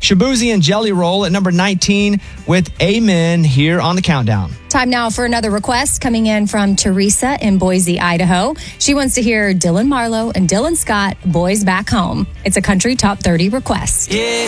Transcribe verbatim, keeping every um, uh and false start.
Shaboozey and Jelly Roll at number nineteen with Amen here on the countdown. Time now for another request coming in from Teresa in Boise, Idaho. She wants to hear Dylan Marlowe and Dylan Scott, Boys Back Home. It's a country top thirty request. Yeah,